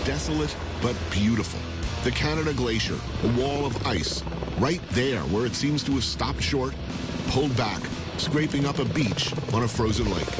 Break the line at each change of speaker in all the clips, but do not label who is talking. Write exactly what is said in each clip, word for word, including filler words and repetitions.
desolate but beautiful. The Canada Glacier, a wall of ice, right there where it seems to have stopped short, pulled back, scraping up a beach on a frozen lake.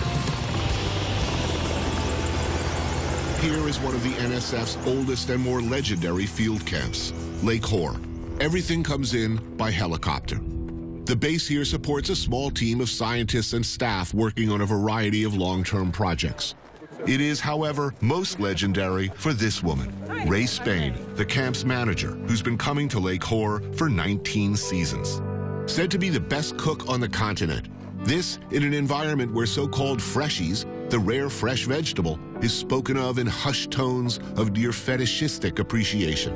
Here is one of the N S F's oldest and more legendary field camps, Lake Hoare. Everything comes in by helicopter. The base here supports a small team of scientists and staff working on a variety of long-term projects. It is, however, most legendary for this woman, Ray Spain, the camp's manager, who's been coming to Lake Hoare for nineteen seasons. Said to be the best cook on the continent. This in an environment where so-called freshies, the rare fresh vegetable, is spoken of in hushed tones of near fetishistic appreciation.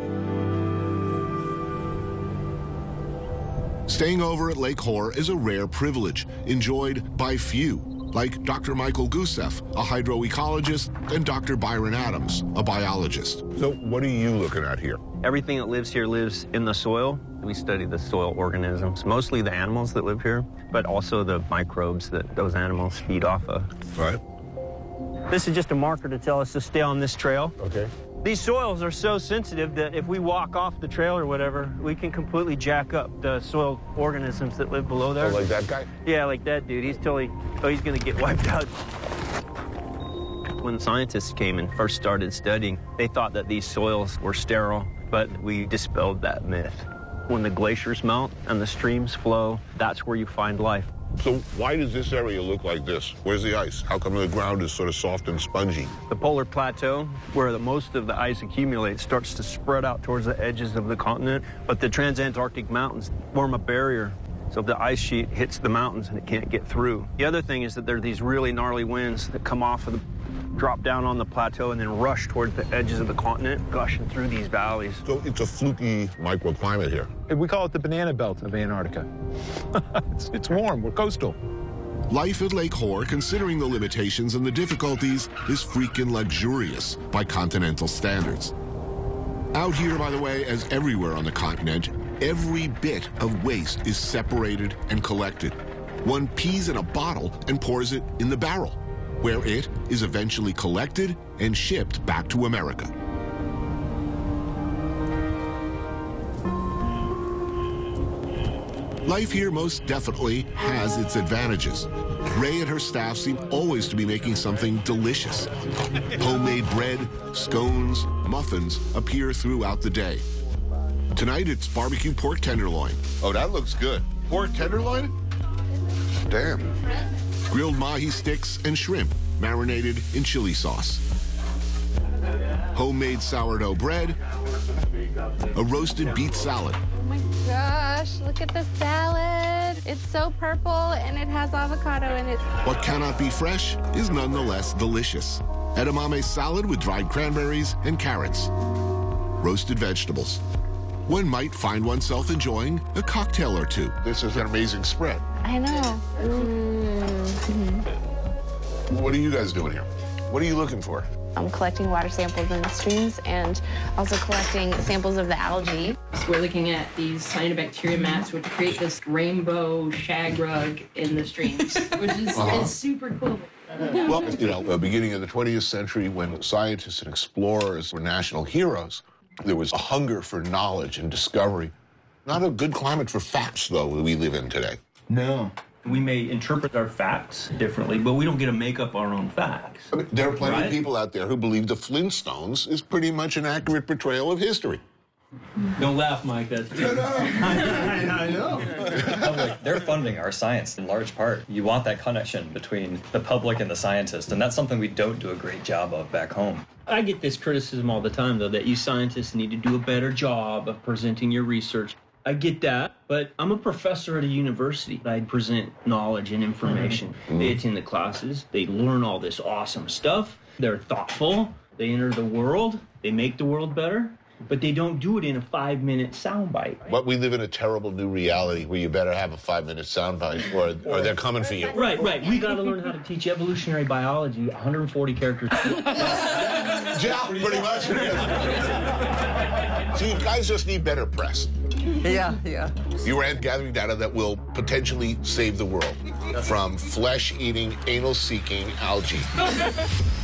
Staying over at Lake Hoare is a rare privilege, enjoyed by few, like Doctor Michael Gusev, a hydroecologist, and Doctor Byron Adams, a biologist.
So what are you looking at here?
Everything that lives here lives in the soil. We study the soil organisms, mostly the animals that live here, but also the microbes that those animals feed off of.
Right.
This is just a marker to tell us to stay on this trail.
Okay.
These soils are so sensitive that if we walk off the trail or whatever, we can completely jack up the soil organisms that live below there.
Oh, like that guy?
Yeah, like that dude. He's totally, oh, he's gonna get wiped out. When scientists came and first started studying, they thought that these soils were sterile, but we dispelled that myth. When the glaciers melt and the streams flow, that's where you find life.
So why does this area look like this? Where's the ice? How come the ground is sort of soft and spongy?
The polar plateau, where the most of the ice accumulates, starts to spread out towards the edges of the continent, but the transantarctic mountains form a barrier. So the ice sheet hits the mountains and it can't get through. The other thing is that there are these really gnarly winds that come off of the drop down on the plateau and then rush towards the edges of the continent, gushing through these valleys.
So it's a fluky microclimate here.
We call it the banana belt of Antarctica. it's, it's warm, we're coastal.
Life at Lake Hoare, considering the limitations and the difficulties, is freaking luxurious by continental standards. Out here, by the way, as everywhere on the continent, every bit of waste is separated and collected. One pees in a bottle and pours it in the barrel, where it is eventually collected and shipped back to America. Life here most definitely has its advantages. Ray and her staff seem always to be making something delicious. Homemade bread, scones, muffins appear throughout the day. Tonight it's barbecue pork tenderloin.
Oh, that looks good. Pork tenderloin? Damn.
Grilled mahi sticks and shrimp marinated in chili sauce. Homemade sourdough bread, a roasted beet salad.
Oh my gosh, look at the salad. It's so purple and it has avocado in it.
What cannot be fresh is nonetheless delicious. Edamame salad with dried cranberries and carrots. Roasted vegetables. One might find oneself enjoying a cocktail or two.
This is an amazing spread.
I know. Mm-hmm.
What are you guys doing here? What are you looking for?
I'm collecting water samples in the streams and also collecting samples of the algae.
So we're looking at these cyanobacteria mats, which create this rainbow shag rug in the streams, which is
Uh-huh.
it's super cool.
Well, you know, the beginning of the twentieth century, when scientists and explorers were national heroes, there was a hunger for knowledge and discovery. Not a good climate for facts, though, that we live in today.
No. We may interpret our facts differently, but we don't get to make up our own facts.
I mean, there are plenty
Right?
of people out there who believe the Flintstones is pretty much an accurate portrayal of history.
Don't laugh, Mike. That's good. I know.
Public, they're funding our science in large part. You want that connection between the public and the scientist, and that's something we don't do a great job of back home.
I get this criticism all the time, though, that you scientists need to do a better job of presenting your research. I get that, but I'm a professor at a university. I present knowledge and information. Mm-hmm. They attend the classes. They learn all this awesome stuff. They're thoughtful. They enter the world. They make the world better. But they don't do it in a five-minute soundbite.
But we live in a terrible new reality where you better have a five-minute soundbite or, or they're coming for you.
Right, right. We got to learn how to teach evolutionary biology, one hundred forty characters.
Yeah, pretty much. So you guys just need better press.
Yeah, yeah.
You are gathering data that will potentially save the world from flesh-eating, anal-seeking algae.